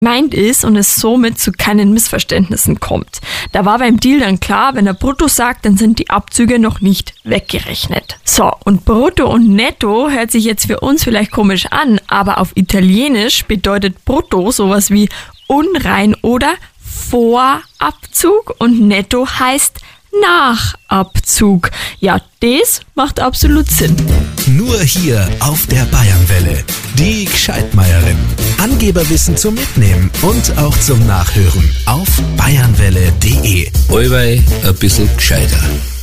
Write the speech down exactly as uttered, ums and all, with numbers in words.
gemeint ist und es somit zu keinen Missverständnissen kommt. Da war beim Deal dann klar, wenn er brutto sagt, dann sind die Abzüge noch nicht weggerechnet. So, und brutto und netto hört sich jetzt für uns vielleicht komisch an, aber auf Italienisch bedeutet brutto sowas wie unrein oder vor Abzug und netto heißt nach Abzug. Ja, das macht absolut Sinn. Nur hier auf der Bayernwelle. Die Gscheidmeierin. Angeberwissen zum Mitnehmen und auch zum Nachhören auf bayernwelle punkt de. Allweil ein bisschen gescheiter.